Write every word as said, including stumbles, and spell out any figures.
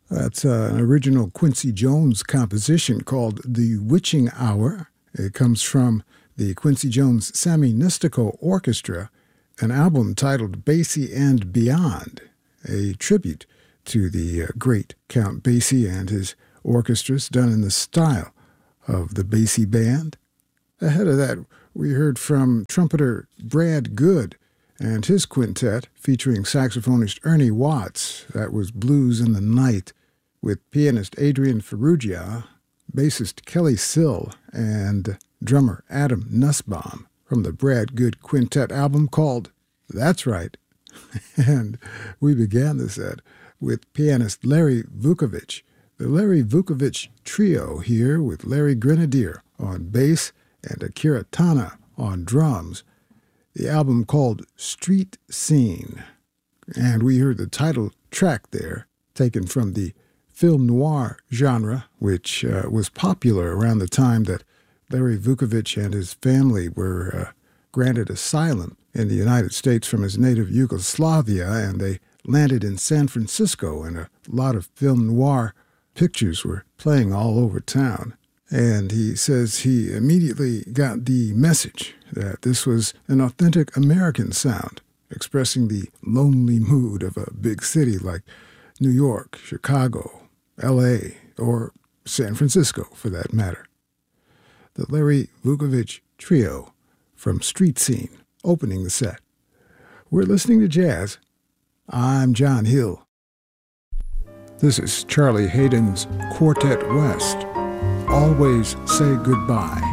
That's uh, an original Quincy Jones composition called The Witching Hour. It comes from the Quincy Jones Sammy Nistico Orchestra, an album titled Basie and Beyond, a tribute to the uh, great Count Basie and his orchestras done in the style of the Basie Band. Ahead of that, we heard from trumpeter Brad Good and his quintet featuring saxophonist Ernie Watts. That was Blues in the Night, with pianist Adrian Ferrugia, bassist Kelly Sill, and drummer Adam Nussbaum from the Brad Good Quintet album called That's Right. And we began the set with pianist Larry Vukovich, the Larry Vukovich Trio here with Larry Grenadier on bass and Akira Tana on drums. The album called Street Scene. And we heard the title track there, taken from the film noir genre, which uh, was popular around the time that Larry Vukovich and his family were uh, granted asylum in the United States from his native Yugoslavia, and they landed in San Francisco, and a lot of film noir pictures were playing all over town. And he says he immediately got the message that this was an authentic American sound, expressing the lonely mood of a big city like New York, Chicago, L A, or San Francisco, for that matter. The Larry Vukovich Trio from Street Scene, opening the set. We're listening to jazz. I'm John Hill. This is Charlie Hayden's Quartet West. Always Say Goodbye.